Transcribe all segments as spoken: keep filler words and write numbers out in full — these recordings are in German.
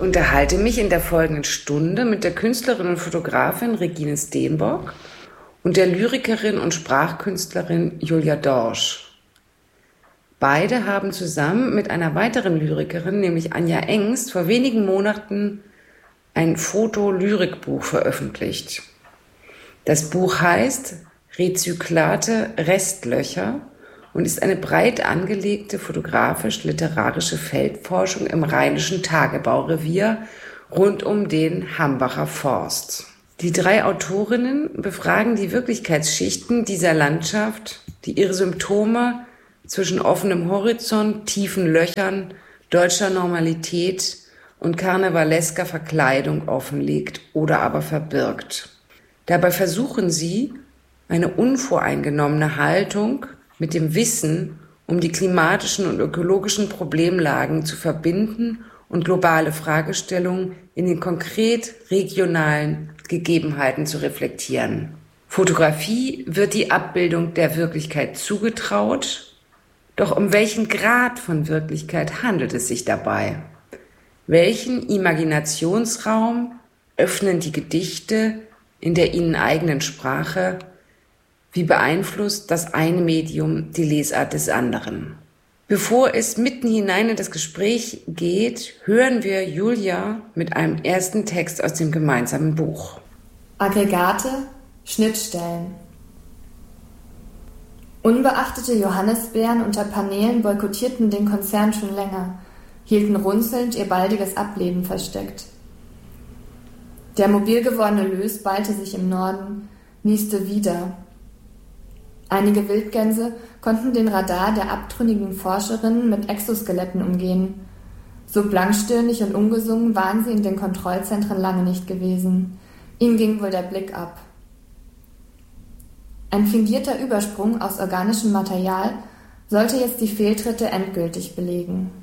Ich unterhalte mich in der folgenden Stunde mit der Künstlerin und Fotografin Regine Steenbock und der Lyrikerin und Sprachkünstlerin Julia Dorsch. Beide haben zusammen mit einer weiteren Lyrikerin, nämlich Anja Engst, vor wenigen Monaten ein Foto-Lyrikbuch veröffentlicht. Das Buch heißt Rezyklate Restlöcher und ist eine breit angelegte fotografisch-literarische Feldforschung im Rheinischen Tagebaurevier rund um den Hambacher Forst. Die drei Autorinnen befragen die Wirklichkeitsschichten dieser Landschaft, die ihre Symptome zwischen offenem Horizont, tiefen Löchern, deutscher Normalität und karnevalesker Verkleidung offenlegt oder aber verbirgt. Dabei versuchen sie, eine unvoreingenommene Haltung mit dem Wissen um die klimatischen und ökologischen Problemlagen zu verbinden und globale Fragestellungen in den konkret regionalen Gegebenheiten zu reflektieren. Fotografie wird die Abbildung der Wirklichkeit zugetraut. Doch um welchen Grad von Wirklichkeit handelt es sich dabei? Welchen Imaginationsraum öffnen die Gedichte in der ihnen eigenen Sprache? Wie beeinflusst das eine Medium die Lesart des anderen? Bevor es mitten hinein in das Gespräch geht, hören wir Julia mit einem ersten Text aus dem gemeinsamen Buch. Aggregate, Schnittstellen. Unbeachtete Johannisbeeren unter Paneelen boykottierten den Konzern schon länger, hielten runzelnd ihr baldiges Ableben versteckt. Der mobil gewordene Lös ballte sich im Norden, nieste wieder. Einige Wildgänse konnten den Radar der abtrünnigen Forscherinnen mit Exoskeletten umgehen. So blankstirnig und ungesungen waren sie in den Kontrollzentren lange nicht gewesen. Ihnen ging wohl der Blick ab. Ein fingierter Übersprung aus organischem Material sollte jetzt die Fehltritte endgültig belegen.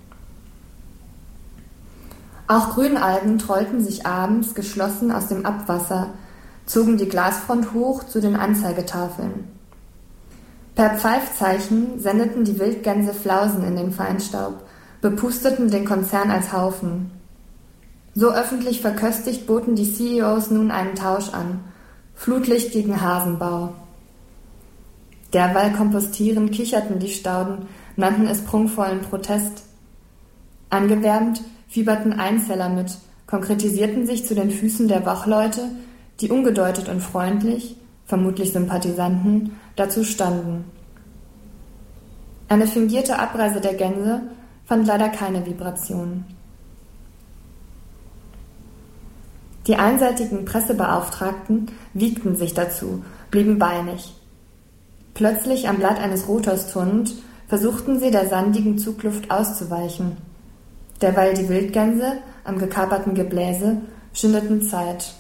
Auch Grünalgen trollten sich abends geschlossen aus dem Abwasser, zogen die Glasfront hoch zu den Anzeigetafeln. Per Pfeifzeichen sendeten die Wildgänse Flausen in den Feinstaub, bepusteten den Konzern als Haufen. So öffentlich verköstigt boten die C E Os nun einen Tausch an: Flutlicht gegen Hasenbau. Derweil kompostierend kicherten die Stauden, nannten es prunkvollen Protest. Angewärmt fieberten Einzeller mit, konkretisierten sich zu den Füßen der Wachleute, die ungedeutet und freundlich, vermutlich Sympathisanten, dazu standen. Eine fingierte Abreise der Gänse fand leider keine Vibration. Die einseitigen Pressebeauftragten wiegten sich dazu, blieben beinig. Plötzlich am Blatt eines Rotors turnend, versuchten sie der sandigen Zugluft auszuweichen. Derweil die Wildgänse am gekaperten Gebläse schindeten Zeit.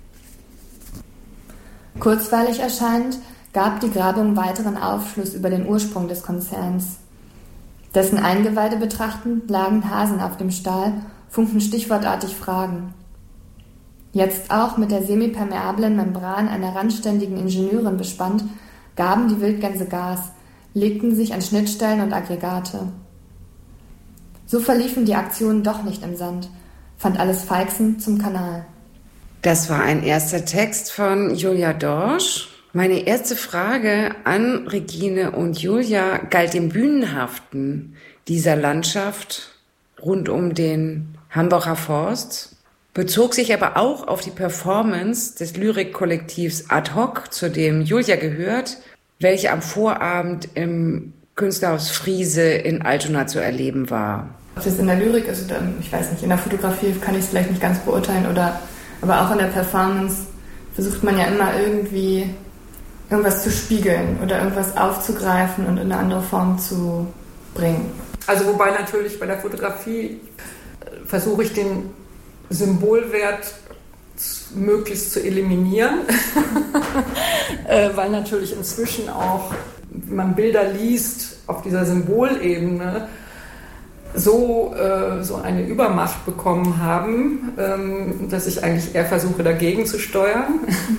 Kurzweilig erscheinend gab die Grabung weiteren Aufschluss über den Ursprung des Konzerns. Dessen Eingeweide betrachtend lagen Hasen auf dem Stahl, funkten stichwortartig Fragen. Jetzt auch mit der semipermeablen Membran einer randständigen Ingenieurin bespannt, gaben die Wildgänse Gas, legten sich an Schnittstellen und Aggregate. So verliefen die Aktionen doch nicht im Sand, fand alles feixend zum Kanal. Das war ein erster Text von Julia Dorsch. Meine erste Frage an Regine und Julia galt dem Bühnenhaften dieser Landschaft rund um den Hambacher Forst, bezog sich aber auch auf die Performance des Lyrikkollektivs Ad Hoc, zu dem Julia gehört, welche am Vorabend im Künstlerhaus Friese in Altona zu erleben war. Ob das in der Lyrik ist oder, ich weiß nicht, in der Fotografie kann ich es vielleicht nicht ganz beurteilen, oder, aber auch in der Performance versucht man ja immer irgendwie irgendwas zu spiegeln oder irgendwas aufzugreifen und in eine andere Form zu bringen. Also wobei natürlich bei der Fotografie versuche ich den Symbolwert möglichst zu eliminieren, weil natürlich inzwischen auch, wenn man Bilder liest auf dieser Symbolebene, so, äh, so eine Übermacht bekommen haben, ähm, dass ich eigentlich eher versuche, dagegen zu steuern.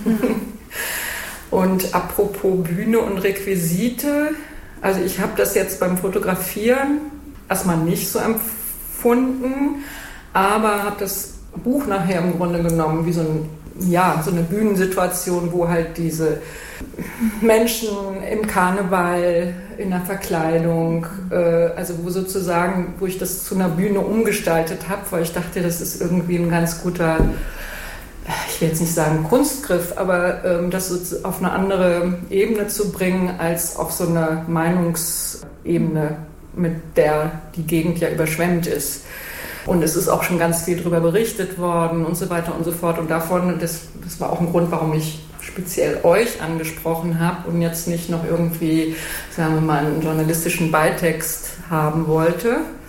Und apropos Bühne und Requisite, also ich habe das jetzt beim Fotografieren erstmal nicht so empfunden, aber habe das Buch nachher im Grunde genommen wie so, ein, ja, so eine Bühnensituation, wo halt diese Menschen im Karneval, in der Verkleidung, äh, also wo sozusagen, wo ich das zu einer Bühne umgestaltet habe, weil ich dachte, das ist irgendwie ein ganz guter, ich will jetzt nicht sagen Kunstgriff, aber ähm, das so auf eine andere Ebene zu bringen, als auf so eine Meinungsebene, mit der die Gegend ja überschwemmt ist. Und es ist auch schon ganz viel darüber berichtet worden und so weiter und so fort. Und davon, das, das war auch ein Grund, warum ich speziell euch angesprochen habe und jetzt nicht noch irgendwie, sagen wir mal, einen journalistischen Beitext haben wollte.